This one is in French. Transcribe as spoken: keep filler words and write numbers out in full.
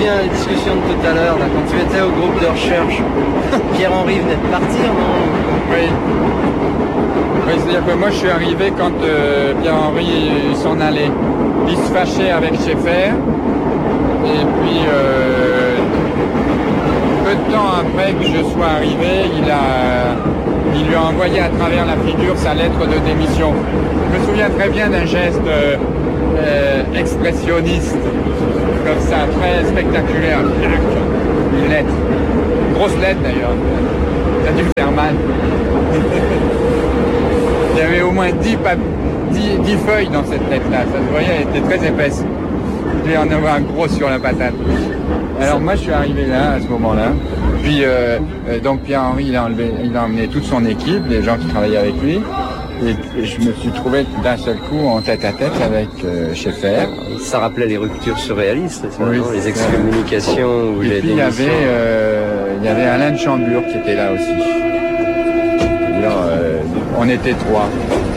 reviens à la discussion de tout à l'heure, là, quand tu étais au groupe de recherche. Pierre-Henri venait de partir, non? Oui. Oui, c'est-à-dire que moi je suis arrivé quand euh, Pierre-Henri s'en allait. Il se fâchait avec Schaeffer. Et puis, euh, peu de temps après que je sois arrivé, il, a, il lui a envoyé à travers la figure sa lettre de démission. Je me souviens très bien d'un geste euh, euh, expressionniste, comme ça, très spectaculaire. Une lettre. Une grosse lettre d'ailleurs. Ça a dû faire mal. Il y avait au moins dix, dix, dix feuilles dans cette lettre-là. Ça se voyait, elle était très épaisse. Je vais en avoir un gros sur la patate. Alors moi je suis arrivé là, à ce moment-là. Puis euh, euh, donc Pierre-Henri, il a enlevé, il a emmené toute son équipe, les gens qui travaillaient avec lui. Et, et je me suis trouvé d'un seul coup en tête à tête avec euh, Schaeffer. Ça rappelait les ruptures surréalistes, ça, oui, non, les excommunications ou et les puis il y avait, euh, il y avait Alain de Chambure qui était là aussi. Alors, euh, on était trois.